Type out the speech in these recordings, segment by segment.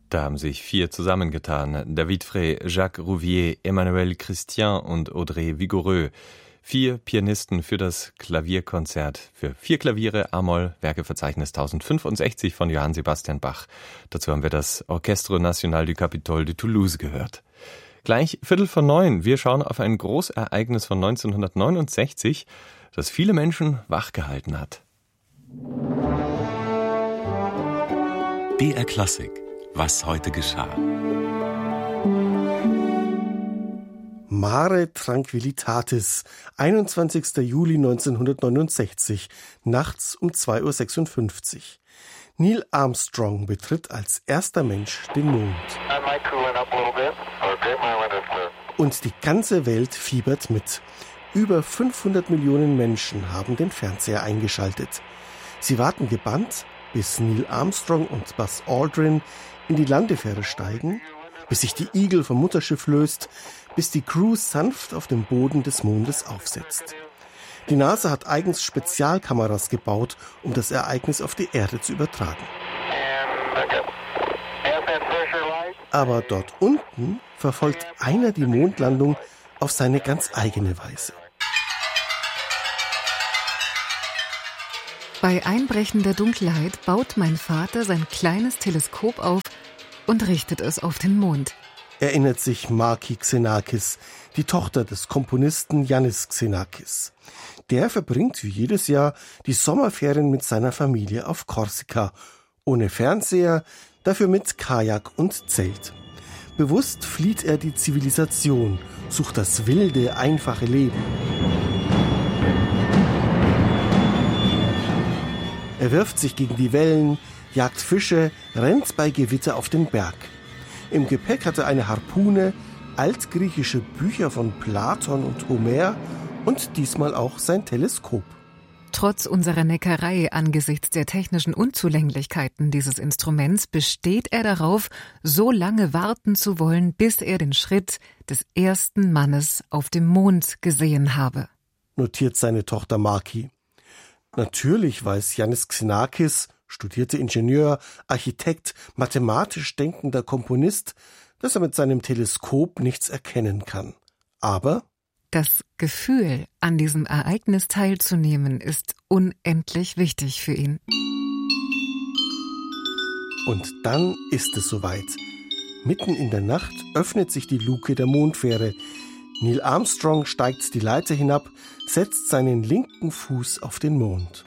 Da haben sich 4 zusammengetan. David Frey, Jacques Rouvier, Emmanuel Christian und Audrey Vigoureux. 4 Pianisten für das Klavierkonzert für 4 Klaviere, A-Moll, Werkeverzeichnis 1065 von Johann Sebastian Bach. Dazu haben wir das Orchestre National du Capitole de Toulouse gehört. Gleich 8:45. Wir schauen auf ein Großereignis von 1969, das viele Menschen wachgehalten hat. BR Klassik. Was heute geschah. Mare Tranquillitatis, 21. Juli 1969, nachts um 2:56 Uhr. Neil Armstrong betritt als erster Mensch den Mond. Und die ganze Welt fiebert mit. Über 500 Millionen Menschen haben den Fernseher eingeschaltet. Sie warten gebannt, bis Neil Armstrong und Buzz Aldrin in die Landefähre steigen, bis sich die Eagle vom Mutterschiff löst, bis die Crew sanft auf dem Boden des Mondes aufsetzt. Die NASA hat eigens Spezialkameras gebaut, um das Ereignis auf die Erde zu übertragen. Aber dort unten verfolgt einer die Mondlandung auf seine ganz eigene Weise. Bei einbrechender Dunkelheit baut mein Vater sein kleines Teleskop auf und richtet es auf den Mond. Erinnert sich Marki Xenakis, die Tochter des Komponisten Yannis Xenakis. Der verbringt wie jedes Jahr die Sommerferien mit seiner Familie auf Korsika. Ohne Fernseher, dafür mit Kajak und Zelt. Bewusst flieht er die Zivilisation, sucht das wilde, einfache Leben. Er wirft sich gegen die Wellen, jagt Fische, rennt bei Gewitter auf den Berg. Im Gepäck hat er eine Harpune, altgriechische Bücher von Platon und Homer und diesmal auch sein Teleskop. Trotz unserer Neckerei angesichts der technischen Unzulänglichkeiten dieses Instruments besteht er darauf, so lange warten zu wollen, bis er den Schritt des ersten Mannes auf dem Mond gesehen habe. Notiert seine Tochter Marki. Natürlich weiß Yannis Xenakis, studierter Ingenieur, Architekt, mathematisch denkender Komponist, dass er mit seinem Teleskop nichts erkennen kann. Aber das Gefühl, an diesem Ereignis teilzunehmen, ist unendlich wichtig für ihn. Und dann ist es soweit. Mitten in der Nacht öffnet sich die Luke der Mondfähre. Neil Armstrong steigt die Leiter hinab, setzt seinen linken Fuß auf den Mond.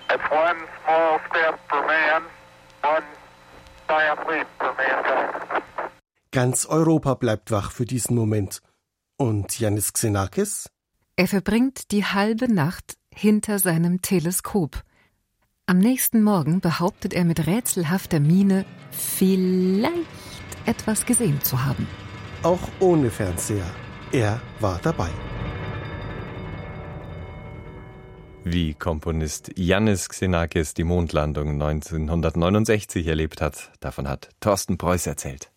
Ganz Europa bleibt wach für diesen Moment. Und Yannis Xenakis? Er verbringt die halbe Nacht hinter seinem Teleskop. Am nächsten Morgen behauptet er mit rätselhafter Miene, vielleicht etwas gesehen zu haben. Auch ohne Fernseher. Er war dabei. Wie Komponist Yannis Xenakis die Mondlandung 1969 erlebt hat, davon hat Thorsten Preuß erzählt.